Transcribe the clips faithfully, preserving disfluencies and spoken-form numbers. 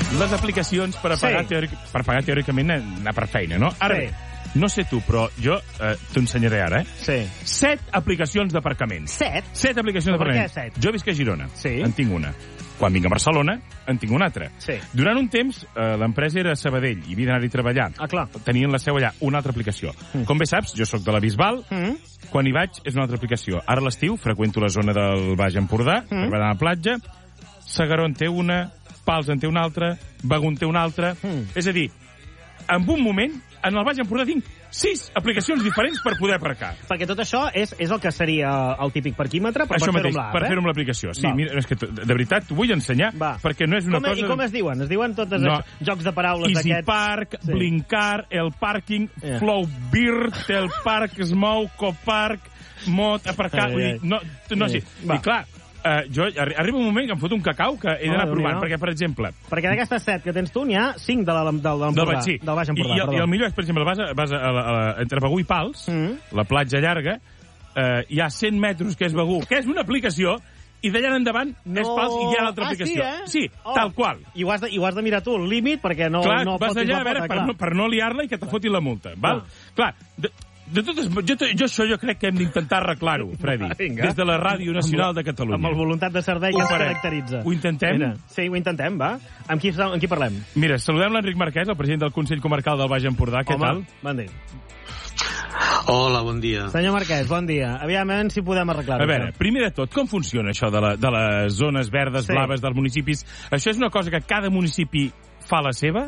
les aplicacions per, pagar, Sí. teòric, per pagar teòricament anar per feina, no? Ara Sí. bé, no sé tu, però jo eh, t'ho ensenyaré ara, eh? Sí. Set aplicacions d'aparcament. Set? Set aplicacions Però per d'aparcament. què set? Jo visc a Girona. Sí. En tinc una. Quan vinc a Barcelona, en tinc una altra. Sí. Durant un temps, eh, l'empresa era a Sabadell i havia d'anar-hi a treballar. Ah, clar. Tenien la seu allà, una altra aplicació. Mm. Com bé saps, jo sóc de la Bisbal, Mm. quan hi vaig és una altra aplicació. Ara a l'estiu freqüento la zona del Baix Empordà, mm. per anar a la platja, S'Agaró en té una, Pals en té una altra, Begur en té una altra... Mm. És a dir, en un moment, en el Baix Empordà tinc sis aplicacions diferents per poder aparcar. Perquè tot això és, és el que seria el típic parquímetre, però Això per fer-ho mateix, amb l'app, per eh? fer-ho amb l'aplicació. Sí, Va. mira, és que t- de veritat t'ho vull ensenyar, Va. perquè no és una com, cosa... I com es diuen? Es diuen totes No. els jocs de paraules Easy aquests? Park, Sí. Blinkar, El Parking, Yeah. Flow Beer, Tel Park, Smou, Copark, Mot, aparcar... Ai, Vull ai. dir, no, no, sí. Va. I clar, eh, jo, arri- arriba un moment que em foto un cacau que he d'anar Oh, provant, Déu-n'hi-do. perquè, per exemple, Perquè d'aquestes set que tens tu, n'hi ha cinc de la, del, del, del Baix, sí. del Baix I, Empordà. i, el, perdó. I el millor és, per exemple, vas, a, vas a, a, a, a, entre Begur i Pals, Mm. la platja llarga, eh, hi ha cent metres que és Begur, que és una aplicació, i d'allà en endavant No. és Pals i hi ha l'altra Ah, sí, aplicació. eh? Sí, Oh. tal qual. I ho, has de, I ho has de mirar tu, el límit, perquè no, Clar, no vas fotis allà, la a veure, pota, per clar. no, per no liar-la i que te fotin la multa. Val? Clar, de, de totes, jo, jo això jo crec que hem d'intentar arreglar-ho, Freddy, Vinga. des de la Ràdio Nacional de Catalunya. Amb el voluntat de servei Ho que es farem. caracteritza. Ho intentem? Mira, sí, ho intentem, va. Amb qui, amb qui parlem? Mira, saludem l'Enric Marquès, el president del Consell Comarcal del Baix Empordà. Què Home, tal? bon dia. Hola, bon dia. Senyor Marquès, bon dia. Aviam, a veure si podem arreglar-ho. A veure, primer de tot, com funciona això de, la, de les zones verdes, Sí. blaves dels municipis? Això és una cosa que cada municipi fa la seva?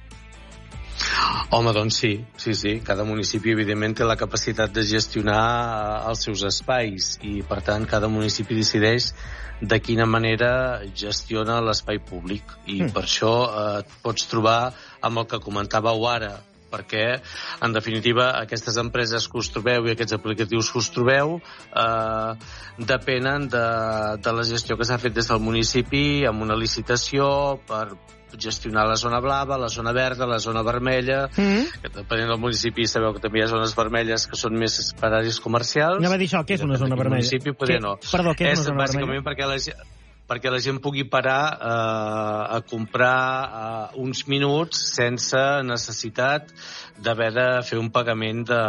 Home, doncs sí, sí, sí. Cada municipi, evidentment, té la capacitat de gestionar els seus espais i, per tant, cada municipi decideix de quina manera gestiona l'espai públic. I mm. per això eh, et pots trobar amb el que comentàveu ara, perquè, en definitiva, aquestes empreses que us trobeu i aquests aplicatius que us trobeu eh, depenen de, de la gestió que s'ha fet des del municipi amb una licitació per gestionar la zona blava, la zona verda, la zona vermella, Mm. que depenent del municipi sabeu que també hi ha zones vermelles que són més per àrees comercials. Anava a dir això, què és una zona vermella? Municipi, poder Què- no. Perdó, què és és una zona bàsicament perquè la gent perquè la gent pugui parar eh, a comprar eh, uns minuts sense necessitat d'haver de fer un pagament de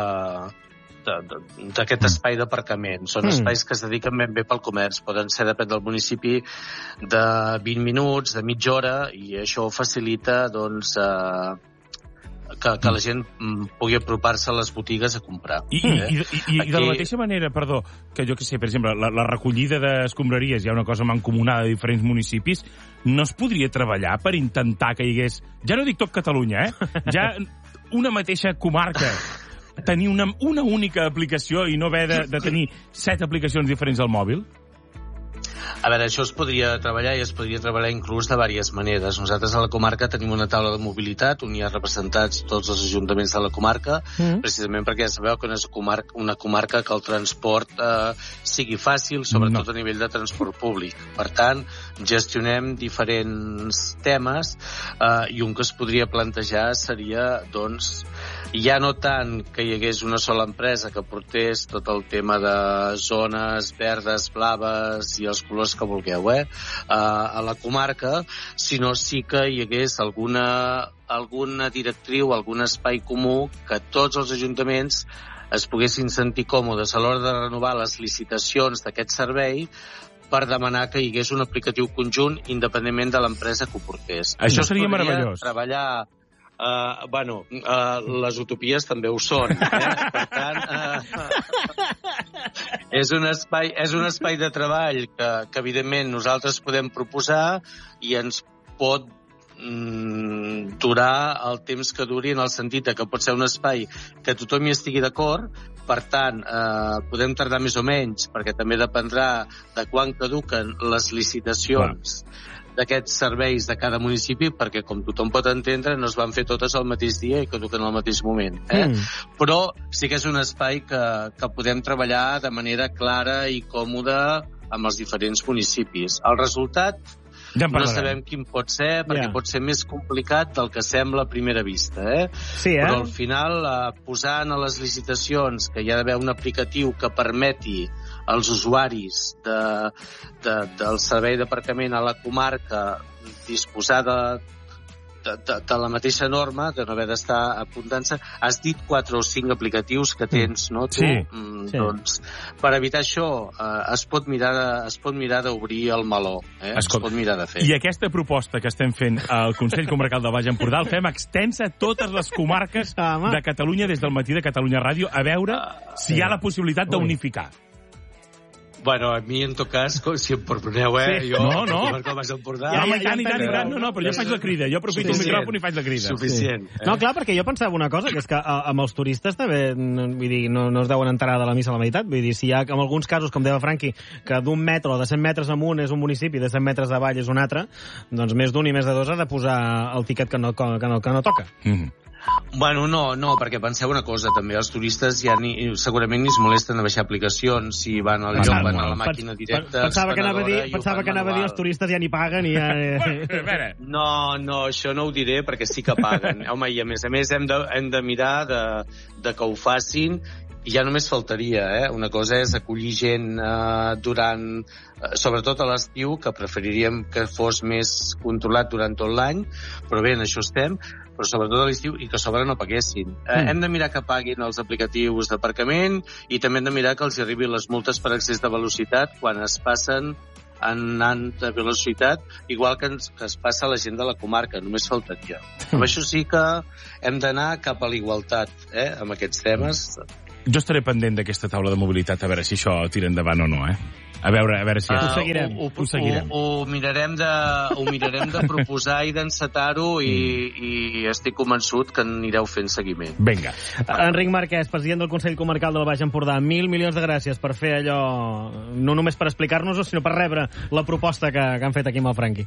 d'aquest espai d'aparcament. Són Mm. espais que es dediquen ben bé pel comerç. Poden ser, depèn del municipi, de vint minuts, de mitja hora, i això facilita, doncs, eh, que, que la gent mm, pugui apropar-se a les botigues a comprar. I, eh? i, i, i, i de la mateixa manera, perdó, que jo que sé, per exemple, la, la recollida d'escombraries hi ha una cosa mancomunada de diferents municipis, no es podria treballar per intentar que hi hagués, ja no dic tot Catalunya, eh? Ja una mateixa comarca, tenir una, una única aplicació i no haver de, de tenir set aplicacions diferents al mòbil? A veure, això es podria treballar i es podria treballar inclús de diverses maneres. Nosaltres a la comarca tenim una taula de mobilitat on hi ha representats tots els ajuntaments de la comarca, mm. precisament perquè ja sabeu que no és comarca, una comarca que el transport eh, sigui fàcil, sobretot no. a nivell de transport públic. Per tant, gestionem diferents temes eh, i un que es podria plantejar seria, doncs, ja no tant que hi hagués una sola empresa que portés tot el tema de zones verdes, blaves i els colors que vulgueu, eh, a la comarca, sinó sí que hi hagués alguna, alguna directriu, algun espai comú que tots els ajuntaments es poguessin sentir còmodes a l'hora de renovar les licitacions d'aquest servei per demanar que hi hagués un aplicatiu conjunt independentment de l'empresa que ho portés. Això seria podria meravellós. Treballar Uh, bueno, uh, les utopies també ho són, eh? Per tant, uh, és un espai, és un espai de treball que, que evidentment nosaltres podem proposar i ens pot mm, durar el temps que duri, en el sentit que pot ser un espai que tothom hi estigui d'acord. Per tant, eh, podem tardar més o menys, perquè també dependrà de quan caduquen les licitacions d'aquests serveis de cada municipi, perquè, com tothom pot entendre, no es van fer totes al mateix dia i caduquen al mateix moment. Eh? Mm. Però sí que és un espai que, que podem treballar de manera clara i còmoda amb els diferents municipis. El resultat ja no sabem quin pot ser, perquè yeah. pot ser més complicat del que sembla a primera vista. Eh? Sí, eh? Però al final, eh, posant a les licitacions que hi ha d'haver un aplicatiu que permeti als usuaris de, de, del servei d'aparcament a la comarca disposar de, de, de, de la mateixa norma, de no haver d'estar apuntant-se, has dit quatre o cinc aplicatius que tens, no, tu? Sí. Mm, Sí. Doncs, per evitar això, eh, es pot mirar de, es pot mirar d'obrir el meló, eh? Escolta, es pot mirar de fer. I aquesta proposta que estem fent al Consell Comarcal del Baix Empordà el fem extensa a totes les comarques Home. de Catalunya des del matí de Catalunya Ràdio, a veure si hi ha la possibilitat d'unificar. Bueno, a mi, en tot cas, com si em perdoneu, eh? Sí. Jo, No, no. Com vas Empordà. Ja, ja, i tant, i tant, i tant. No, no, però jo faig la crida. Jo aprofito el Suficient. micròfon i faig la crida. Suficient. Eh? No, clar, perquè jo pensava una cosa, que és que a, amb els turistes també, no, vull dir, no, no es deuen enterar de la missa a la meitat. Vull dir, si hi ha, en alguns casos, com deia Franqui, que d'un metre o de cent metres amunt és un municipi, de cent metres avall és un altre, doncs més d'un i més de dos ha de posar el tiquet que no, que no, que no toca. Mm. Bueno, no, no, perquè penseu una cosa, també els turistes ja ni, segurament ni es molesten de baixar aplicacions, si van al lloc, Pensava, van a la no. màquina directa, Pensava que anava a dir, escanadora, i ho pensava fan que anava a dir manual. els turistes ja ni paguen i ja... Bueno, a veure, No, no, això no ho diré perquè sí que paguen. Home, i a més a més hem de, hem de mirar de, de que ho facin, i ja només faltaria, eh? Una cosa és acollir gent eh, durant, eh, sobretot a l'estiu, que preferiríem que fos més controlat durant tot l'any, però bé, en això estem, però sobretot a l'estiu, i que a sobre no paguessin. Eh, Mm. Hem de mirar que paguin els aplicatius d'aparcament i també hem de mirar que els arribin les multes per excés de velocitat quan es passen anant a velocitat, igual que, ens, que es passa a la gent de la comarca, només faltaria. Amb això sí que hem d'anar cap a la igualtat, eh, amb aquests temes. jo estaré pendent d'aquesta taula de mobilitat, a veure si això tira endavant o no, eh? A veure, a veure si... Ho Ah, seguirem, Ho, ho, ho seguirem. Ho, ho, mirarem de, ho mirarem de proposar i d'encetar-ho i, i estic convençut que anireu fent seguiment. Vinga. Enric Marquès, president del Consell Comarcal del Baix Empordà, mil milions de gràcies per fer allò, no només per explicar-nos-ho, sinó per rebre la proposta que, que han fet aquí amb el Franqui.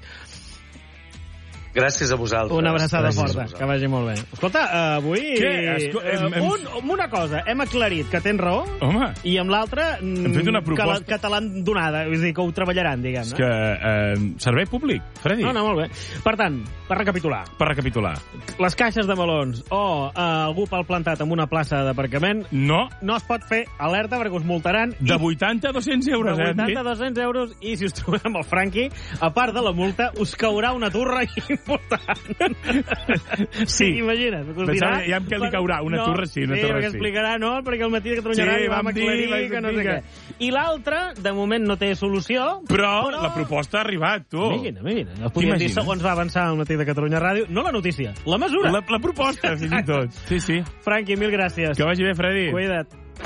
Gràcies a vosaltres. Una abraçada Gràcies a forta, vosaltres. que vagi molt bé. Escolta, uh, avui... Què? Esco- eh, hem- hem- un, una cosa, hem aclarit que tens raó, Home, i amb l'altra mm, Hem fet una que, proposta. la, que te l'han donada, és a dir, que ho treballaran, diguem. és que... Eh, servei públic, Freddy. No, no, molt bé. Per tant, per recapitular, Per recapitular. les caixes de melons o uh, algú pel plantat en una plaça d'aparcament No, no es pot fer alerta perquè us multaran de i vuitanta a dos-cents euros, de eh? vuitanta a dos-cents euros, i si us trobem amb el Franqui, a part de la multa, us caurà una turra important. Sí. Imagina't. Us Pensava dirà, ja amb què li caurà, una no, turra sí, una sí, turra perquè sí. explicarà, no, perquè al matí de Catalunya Sí, Ràdio vam vam dir, aclarir vam que no sé dir què. I l'altra, de moment, no té solució. Però, la proposta ha arribat, tu. Imagina, imagina. Es podien dir T'imagines? segons va avançar el matí de Catalunya Ràdio. No la notícia, la mesura. La, la proposta, fins i tot. Sí, sí. Franqui, mil gràcies. Que vagi bé, Freddy. Cuida't.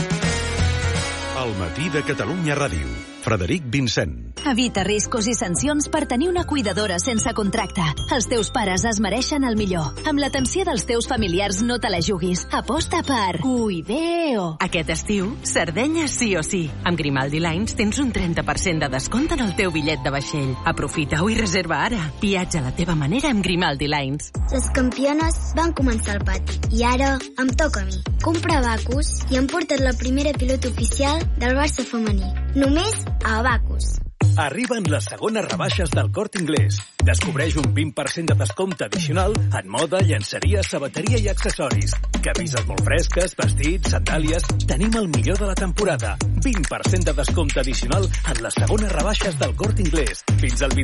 Al matí de Catalunya Ràdio. Frederic Vincent. Evita riscos i sancions per tenir una cuidadora sense contracte. Els teus pares es mereixen el millor. Amb l'atenció dels teus familiars no te la juguis. Aposta per Cuideo. Aquest estiu, Sardenya sí o sí. Amb Grimaldi Lines tens un trenta per cent de descompte en el teu bitllet de vaixell. Aprofita-ho i reserva ara. Viatja a la teva manera amb Grimaldi Lines. Les campiones van començar al pati i ara em toca a mi. Comprar Bacus i han portat la primera pilota oficial del Barça femení. Només a Bacus. Arriben les segones rebaixes del Corte Inglés. Descobreix un vint per cent de descompte addicional en moda, llenceria, sabateria i accessoris. Camises molt fresques, vestits, sandàlies... Tenim el millor de la temporada. vint per cent de descompte addicional en les segones rebaixes del Corte Inglés. Fins al